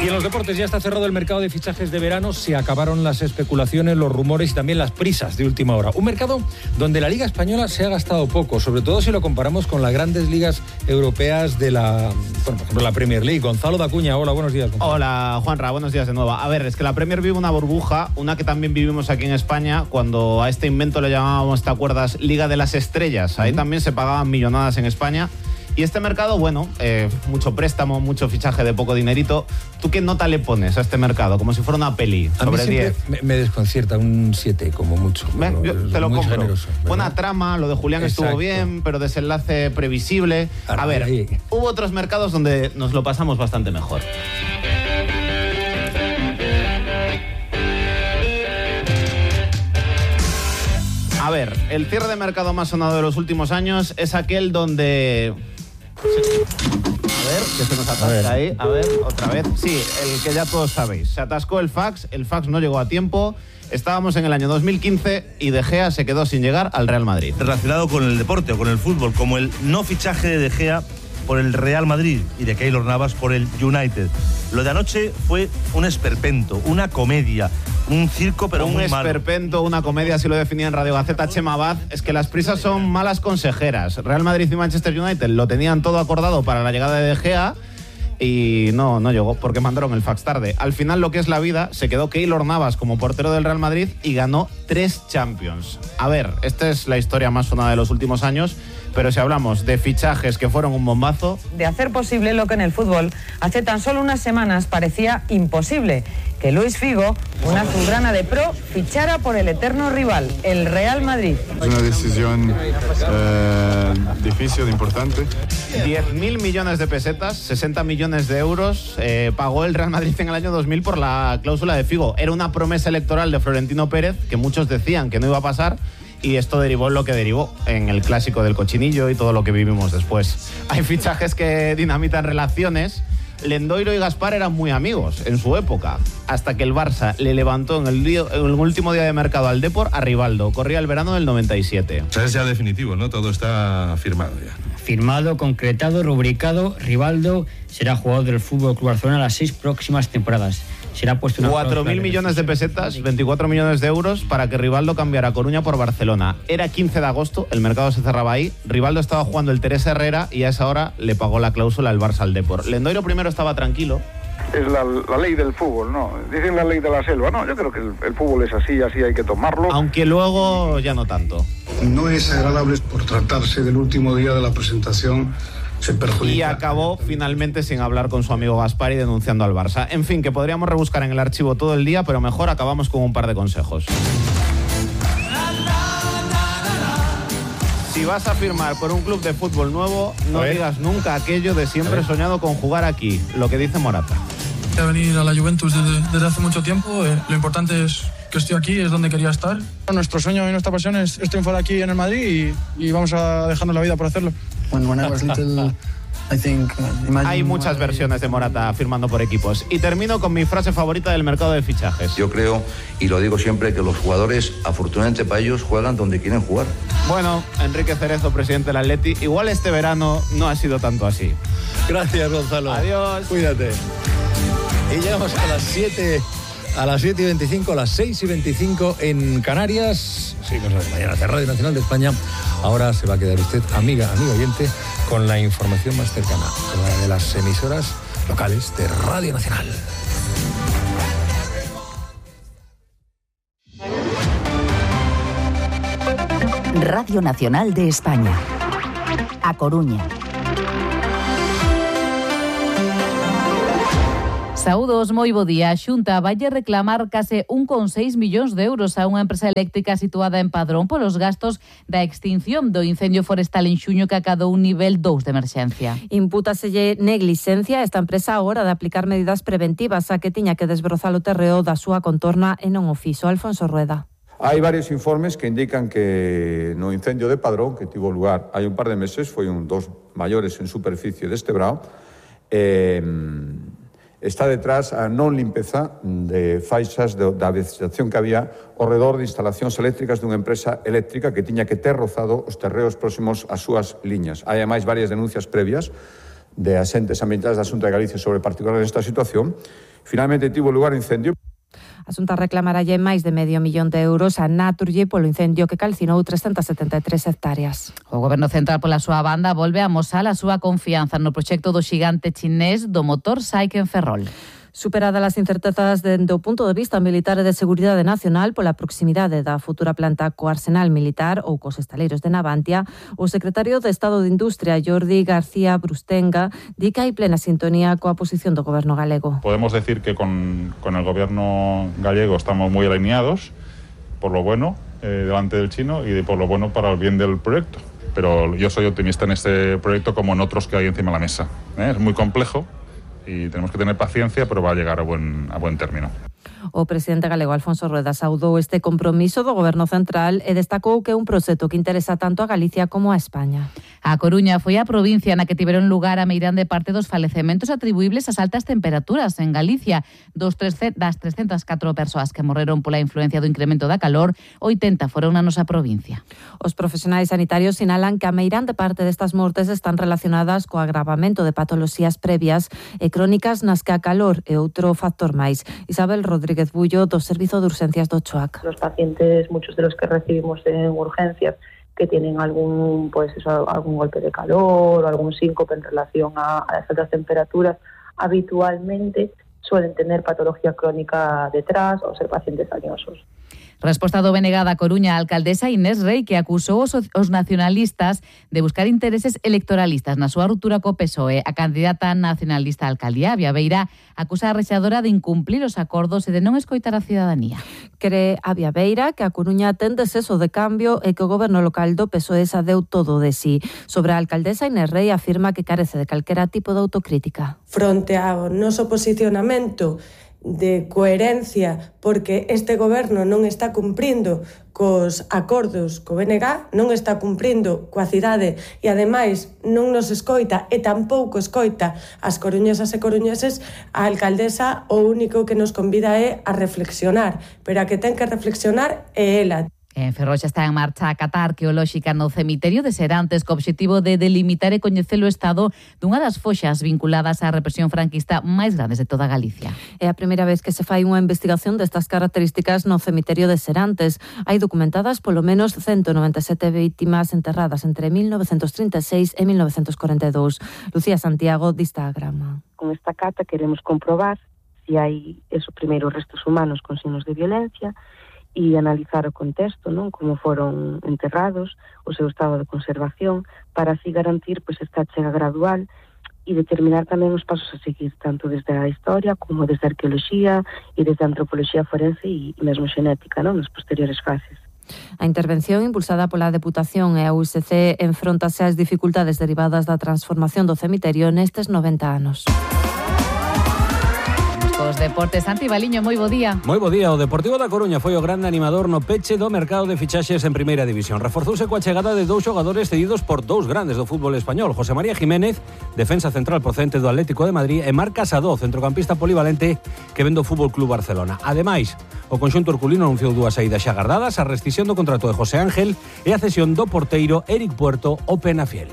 Y en los deportes ya está cerrado el mercado de fichajes de verano, se acabaron las especulaciones, los rumores y también las prisas de última hora. Un mercado donde la Liga Española se ha gastado poco, sobre todo si lo comparamos con las grandes ligas europeas de por ejemplo, la Premier League. Gonzalo Dacuña, hola, buenos días. Gonzalo. Hola, Juanra, buenos días de nuevo. A ver, es que la Premier vive una burbuja, una que también vivimos aquí en España, cuando a este invento le llamábamos, ¿te acuerdas? Liga de las Estrellas. Ahí también se pagaban millonadas en España. Y este mercado, bueno, mucho préstamo, mucho fichaje de poco dinerito. ¿Tú qué nota le pones a este mercado? Como si fuera una peli, sobre 10. Me desconcierta, un 7 como mucho. Yo te lo compro. Generoso, buena trama, lo de Julián estuvo bien, pero desenlace previsible. A ver, hubo otros mercados donde nos lo pasamos bastante mejor. A ver, el cierre de mercado más sonado de los últimos años es aquel donde... A ver, que se nos atasca ahí. A ver, otra vez. Sí, el que ya todos sabéis. Se atascó el fax no llegó a tiempo. Estábamos en el año 2015 y De Gea se quedó sin llegar al Real Madrid. Relacionado con el deporte o con el fútbol, como el no fichaje de Gea por el Real Madrid y de Keylor Navas por el United. Lo de anoche fue un esperpento, una comedia, un circo, pero muy malo. Un esperpento, una comedia, así lo definía en Radio Gaceta Chema Abad. Es que las prisas son malas consejeras. Real Madrid y Manchester United lo tenían todo acordado para la llegada de Gea y no llegó porque mandaron el fax tarde. Al final, lo que es la vida, se quedó Keylor Navas como portero del Real Madrid y ganó 3 Champions. A ver, esta es la historia más sonada de los últimos años, pero si hablamos de fichajes que fueron un bombazo... De hacer posible lo que en el fútbol hace tan solo unas semanas parecía imposible, que Luis Figo, una azulgrana de pro, fichara por el eterno rival, el Real Madrid. Es una decisión difícil, importante. 10.000 millones de pesetas, 60 millones de euros, pagó el Real Madrid en el año 2000 por la cláusula de Figo. Era una promesa electoral de Florentino Pérez, que muchos decían que no iba a pasar, y esto derivó en lo que derivó, en el clásico del cochinillo y todo lo que vivimos después. Hay fichajes que dinamitan relaciones. Lendoiro y Gaspar eran muy amigos en su época, hasta que el Barça le levantó en el último día de mercado al Depor a Rivaldo. Corría el verano del 97. O sea, es ya definitivo, ¿no? Todo está firmado ya. Firmado, concretado, rubricado. Rivaldo será jugador del FC Barcelona las 6 próximas temporadas. Será puesto 4.000 millones de pesetas, 24 millones de euros para que Rivaldo cambiara Coruña por Barcelona. Era 15 de agosto, el mercado se cerraba ahí. Rivaldo estaba jugando el Teresa Herrera y a esa hora le pagó la cláusula al Barça al Depor. Lendoiro primero estaba tranquilo. Es la ley del fútbol, ¿no? Dicen la ley de la selva. No, yo creo que el fútbol es así hay que tomarlo. Aunque luego ya no tanto. No es agradable por tratarse del último día de la presentación. Y acabó finalmente sin hablar con su amigo Gaspar y denunciando al Barça. En fin, que podríamos rebuscar en el archivo todo el día, pero mejor acabamos con un par de consejos. Si vas a firmar por un club de fútbol nuevo, no digas nunca aquello de siempre he soñado con jugar aquí, lo que dice Morata. Voy a venir a la Juventus desde hace mucho tiempo. Lo importante es que estoy aquí, es donde quería estar. Nuestro sueño y nuestra pasión es triunfar aquí en el Madrid y vamos a dejarnos la vida por hacerlo. Hay muchas versiones de Morata firmando por equipos. Y termino con mi frase favorita del mercado de fichajes. Yo creo, y lo digo siempre, que los jugadores, afortunadamente para ellos, juegan donde quieren jugar. Bueno, Enrique Cerezo, presidente del Atleti, igual este verano no ha sido tanto así. Gracias, Gonzalo. Adiós. Cuídate. Y llegamos a las 7... A las 7:25, a las 6:25 en Canarias. Seguimos las mañanas de Radio Nacional de España. Ahora se va a quedar usted, amigo oyente, con la información más cercana, con la de las emisoras locales de Radio Nacional. Radio Nacional de España. A Coruña. Saúdos, moi bo día. A Xunta vai reclamar case 1,6 millóns de euros a unha empresa eléctrica situada en Padrón polos gastos da extinción do incendio forestal en xuño que acadou un nivel 2 de emerxencia. Impútaselle neglixencia esta empresa a hora de aplicar medidas preventivas a que tiña que desbrozar o terreo da súa contorna e non o fixo. Alfonso Rueda. Hai varios informes que indican que no incendio de Padrón, que tivo lugar hai un par de meses, foi un dos maiores en superficie deste brao, está detrás a non limpeza de faixas da vegetación que había ao redor de instalacións eléctricas dunha empresa eléctrica que tiña que ter rozado os terreos próximos ás súas liñas. Hai ademais varias denuncias previas de asentes ambientales da Xunta de Galicia sobre particular esta situación Finalmente tivo lugar incendio. A Xunta reclamaralle máis de €500,000 a Naturgy polo incendio que calcinou 373 hectáreas. O Goberno Central, pola súa banda, volve a amosar a súa confianza no proxecto do xigante chinés do motor SAIC en Ferrol. Superadas as incertezas dende o punto de vista militar e de seguridade nacional pola proximidade da futura planta co arsenal militar ou cos estaleiros de Navantia, o secretario de Estado de Industria, Jordi García Brustenga, di que hai plena sintonía coa posición do Goberno galego. Podemos decir que con el Gobierno gallego estamos muy alineados por lo bueno delante del chino y por lo bueno para el bien del proyecto. Pero yo soy optimista en este proyecto como en otros que hay encima de la mesa. Es muy complejo y tenemos que tener paciencia, pero va a llegar a buen término. O presidente galego Alfonso Rueda saudou este compromiso do Goberno Central e destacou que é un proxecto que interesa tanto a Galicia como a España. A Coruña foi a provincia na que tiveron lugar a meirande parte dos falecementos atribuíbles ás altas temperaturas en Galicia. Das 304 persoas que morreron pola influencia do incremento da calor, 80 foron na nosa provincia. Os profesionais sanitarios sinalan que a meirande parte destas mortes están relacionadas co agravamento de patoloxías previas e crónicas nas que a calor é outro factor máis. Isabel Rodríguez Bullo, do Servizo de Urgencias do Choac. Los pacientes, muchos de los que recibimos en urgencias, que tienen algún golpe de calor o algún síncope en relación a las altas temperaturas, habitualmente suelen tener patología crónica detrás o ser pacientes añosos. Resposta do BNG da Coruña a alcaldesa Inés Rei, que acusou os nacionalistas de buscar intereses electoralistas na súa ruptura co PSOE. A candidata nacionalista á alcaldía, Avia Beira, acusa a rexadora de incumplir os acordos e de non escoitar a cidadanía. Cree Avia Beira que a Coruña ten deseso de cambio e que o goberno local do PSOE xa deu todo de sí. Sobre a alcaldesa, Inés Rei afirma que carece de calquera tipo de autocrítica. Fronte ao noso posicionamento de coherencia, porque este goberno non está cumprindo cos acordos co BNG, non está cumprindo coa cidade e ademais non nos escoita e tampouco escoita as coruñesas e coruñeses, a alcaldesa o único que nos convida é a reflexionar, pero a que ten que reflexionar é ela. En Ferrol xa está en marcha a cata arqueolóxica no cemiterio de Serantes co obxectivo de delimitar e coñecer o estado dunha das foxas vinculadas á represión franquista máis grandes de toda Galicia. É a primeira vez que se fai unha investigación destas características no cemiterio de Serantes. Hai documentadas polo menos 197 vítimas enterradas entre 1936 e 1942. Lucía Santiago, de Instagram. Con esta cata queremos comprobar se hai esos primeiros restos humanos con signos de violencia e analizar o contexto, non, como foron enterrados, o seu estado de conservación, para así garantir esta chega gradual e determinar tamén os pasos a seguir, tanto desde a historia como desde a arqueoloxía e desde a antropoloxía forense e mesmo xenética, non, nas posteriores fases. A intervención impulsada pola Deputación e a USC enfrontase ás dificultades derivadas da transformación do cemiterio nestes 90 anos. Os deportes, Santi Baliño, moi bo día. Moi bo día. O Deportivo da Coruña foi o grande animador no peche do mercado de fichaxes en Primeira División. Reforzouse coa chegada de dous xogadores cedidos por dous grandes do fútbol español. José María Jiménez, defensa central procedente do Atlético de Madrid, e Marc Casado, centrocampista polivalente que ven do Fútbol Club Barcelona. Ademais, o conxunto herculino anunciou dúas saídas xa agardadas, a rescisión do contrato de José Ángel e a cesión do porteiro Eric Puerto ao Penafiel.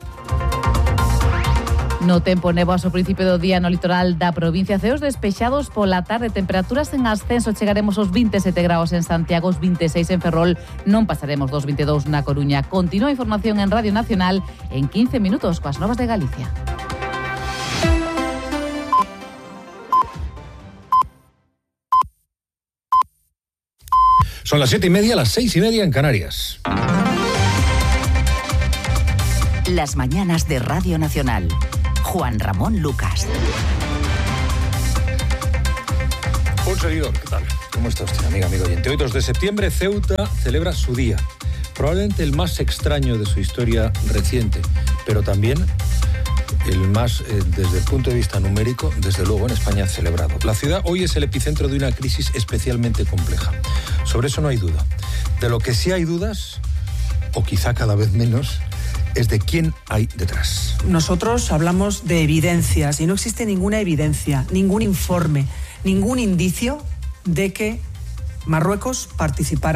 No tempo, néboas ao principio do día no litoral da provincia, ceos despexados pola tarde, temperaturas en ascenso, chegaremos aos 27 graus en Santiago, os 26 en Ferrol, non pasaremos dos 22 na Coruña. Continúa a información en Radio Nacional en 15 minutos coas novas de Galicia. Son las 7:30, las 6:30 en Canarias. Las mañanas de Radio Nacional. Juan Ramón Lucas. Un seguidor, ¿qué tal? ¿Cómo está usted, amigo oyente? Hoy, 2 de septiembre, Ceuta celebra su día. Probablemente el más extraño de su historia reciente, pero también el más, desde el punto de vista numérico, desde luego en España celebrado. La ciudad hoy es el epicentro de una crisis especialmente compleja. Sobre eso no hay duda. De lo que sí hay dudas, o quizá cada vez menos, es de quién hay detrás. Nosotros hablamos de evidencias y no existe ninguna evidencia, ningún informe, ningún indicio de que Marruecos participara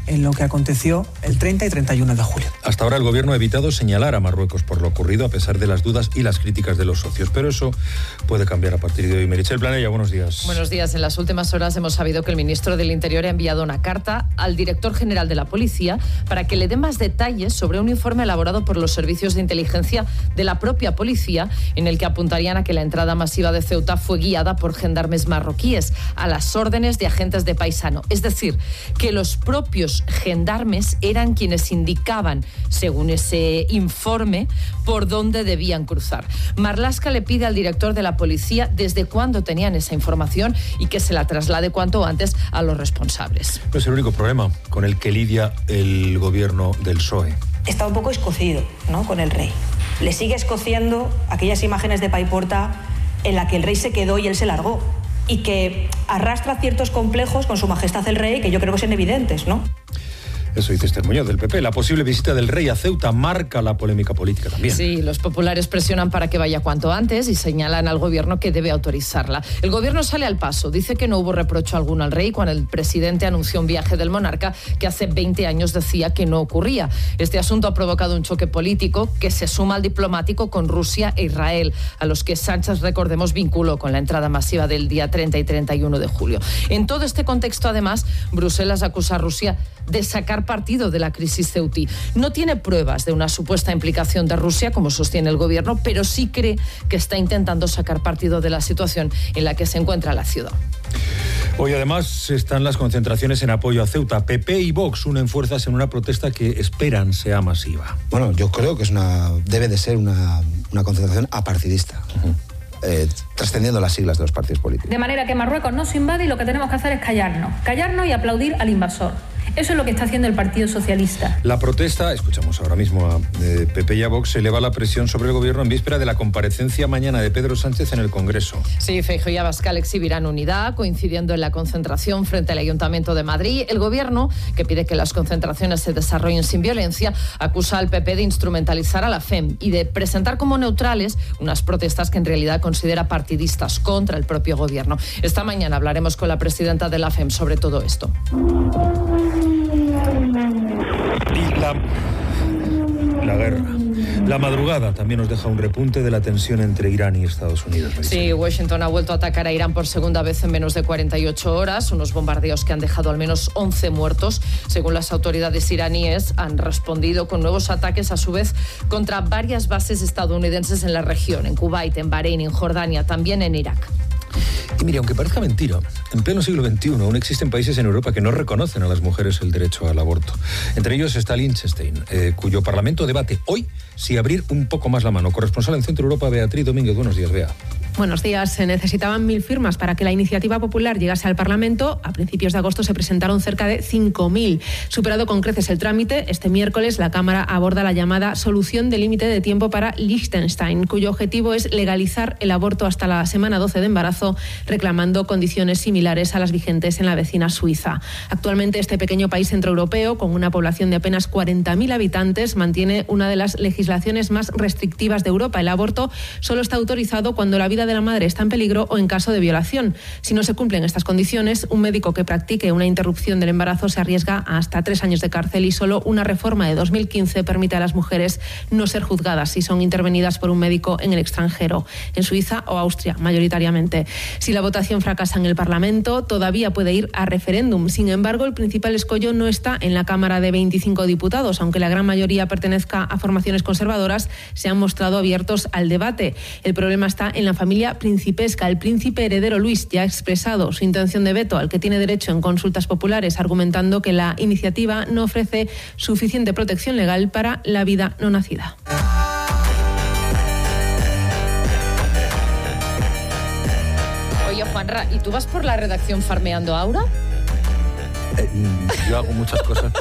en lo que aconteció el 30 y 31 de julio. Hasta ahora el gobierno ha evitado señalar a Marruecos por lo ocurrido a pesar de las dudas y las críticas de los socios, pero eso puede cambiar a partir de hoy. Meritxell Planella, buenos días. Buenos días. En las últimas horas hemos sabido que el ministro del Interior ha enviado una carta al director general de la policía para que le dé más detalles sobre un informe elaborado por los servicios de inteligencia de la propia policía en el que apuntarían a que la entrada masiva de Ceuta fue guiada por gendarmes marroquíes a las órdenes de agentes de paisano. Es decir, que los propios gendarmes eran quienes indicaban, según ese informe, por dónde debían cruzar. Marlaska le pide al director de la policía desde cuándo tenían esa información y que se la traslade cuanto antes a los responsables. No es el único problema con el que lidia el gobierno del PSOE. Está un poco escocido, ¿no?, con el rey. Le sigue escociendo aquellas imágenes de Paiporta en la que el rey se quedó y él se largó, y que arrastra ciertos complejos con su majestad el rey que yo creo que son evidentes, ¿no? Eso dice Esther Muñoz, del PP. La posible visita del rey a Ceuta marca la polémica política también. Sí, los populares presionan para que vaya cuanto antes y señalan al gobierno que debe autorizarla. El gobierno sale al paso. Dice que no hubo reprocho alguno al rey cuando el presidente anunció un viaje del monarca que hace 20 años decía que no ocurría. Este asunto ha provocado un choque político que se suma al diplomático con Rusia e Israel, a los que Sánchez, recordemos, vinculó con la entrada masiva del día 30 y 31 de julio. En todo este contexto, además, Bruselas acusa a Rusia de sacar partido de la crisis ceutí. No tiene pruebas de una supuesta implicación de Rusia, como sostiene el gobierno, pero sí cree que está intentando sacar partido de la situación en la que se encuentra la ciudad. Hoy además están las concentraciones en apoyo a Ceuta. PP y Vox unen fuerzas en una protesta que esperan sea masiva. Bueno, yo creo que debe de ser una concentración apartidista. Trascendiendo las siglas de los partidos políticos. De manera que Marruecos nos invade y lo que tenemos que hacer es callarnos y aplaudir al invasor. Eso es lo que está haciendo el Partido Socialista. La protesta, escuchamos ahora mismo a PP y a Vox, eleva la presión sobre el gobierno en víspera de la comparecencia mañana de Pedro Sánchez en el Congreso. Sí, Feijóo y Abascal exhibirán unidad, coincidiendo en la concentración frente al Ayuntamiento de Madrid. El gobierno, que pide que las concentraciones se desarrollen sin violencia, acusa al PP de instrumentalizar a la FEM y de presentar como neutrales unas protestas que en realidad considera partidistas contra el propio gobierno. Esta mañana hablaremos con la presidenta de la FEM sobre todo esto. Y la guerra. La madrugada también nos deja un repunte de la tensión entre Irán y Estados Unidos. Sí, Washington ha vuelto a atacar a Irán por segunda vez en menos de 48 horas, unos bombardeos que han dejado al menos 11 muertos. Según las autoridades iraníes, han respondido con nuevos ataques a su vez contra varias bases estadounidenses en la región, en Kuwait, en Bahrein, en Jordania, también en Irak. Y mire, aunque parezca mentira, en pleno siglo XXI aún existen países en Europa que no reconocen a las mujeres el derecho al aborto. Entre ellos está Liechtenstein, cuyo parlamento debate hoy si abrir un poco más la mano. Corresponsal en Centro Europa, Beatriz Domínguez. Buenos días, Bea. Buenos días. Se necesitaban 1.000 firmas para que la iniciativa popular llegase al Parlamento. A principios de agosto se presentaron cerca de 5.000. Superado con creces el trámite, este miércoles la Cámara aborda la llamada solución de límite de tiempo para Liechtenstein, cuyo objetivo es legalizar el aborto hasta la semana 12 de embarazo, reclamando condiciones similares a las vigentes en la vecina Suiza. Actualmente este pequeño país centroeuropeo, con una población de apenas 40.000 habitantes, mantiene una de las legislaciones más restrictivas de Europa. El aborto solo está autorizado cuando la vida de la madre está en peligro o en caso de violación. Si no se cumplen estas condiciones, un médico que practique una interrupción del embarazo se arriesga a hasta 3 años de cárcel, y solo una reforma de 2015 permite a las mujeres no ser juzgadas si son intervenidas por un médico en el extranjero, en Suiza o Austria mayoritariamente. Si la votación fracasa en el Parlamento, todavía puede ir a referéndum. Sin embargo, el principal escollo no está en la Cámara de 25 diputados. Aunque la gran mayoría pertenezca a formaciones conservadoras, se han mostrado abiertos al debate. El problema está en la familia principesca. El príncipe heredero Luis ya ha expresado su intención de veto al que tiene derecho en consultas populares, argumentando que la iniciativa no ofrece suficiente protección legal para la vida no nacida. Oye, Juanra, ¿y tú vas por la redacción farmeando a Aura? Yo hago muchas cosas.